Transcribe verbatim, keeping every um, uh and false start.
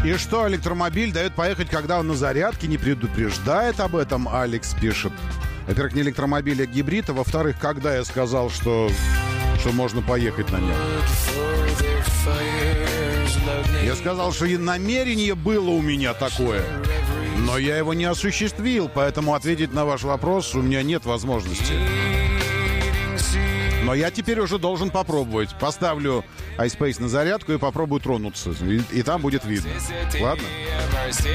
И что, электромобиль дает поехать, когда он на зарядке, не предупреждает об этом, Алекс пишет. Во-первых, не электромобиль, а гибрид. А во-вторых, когда я сказал, что, что можно поехать на нем? Я сказал, что и намерение было у меня такое, но я его не осуществил, поэтому ответить на ваш вопрос у меня нет возможности. Но я теперь уже должен попробовать. Поставлю iSpace на зарядку и попробую тронуться. И, и там будет видно. Ладно?